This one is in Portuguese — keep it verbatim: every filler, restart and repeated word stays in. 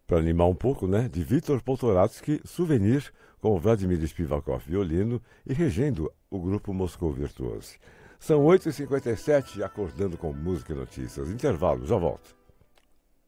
Para animar um pouco, né? De Vitor Poltoratsky, Souvenir, com Vladimir Spivakov, violino, e regendo o grupo Moscou Virtuoso. São oito e cinquenta e sete, acordando com música e notícias. Intervalo, já volto.